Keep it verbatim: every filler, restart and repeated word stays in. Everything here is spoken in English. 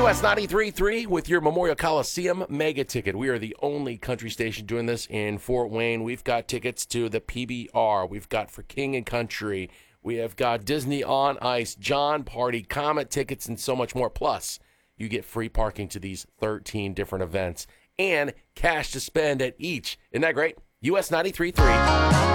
U S ninety-three point three with your Memorial Coliseum mega ticket. We are the only country station doing this in Fort Wayne. We've got tickets to the P B R. We've got For King and Country. We have got Disney on Ice, John Party, Comet tickets, and so much more. Plus, you get free parking to these thirteen different events and cash to spend at each. Isn't that great? U S ninety-three point three.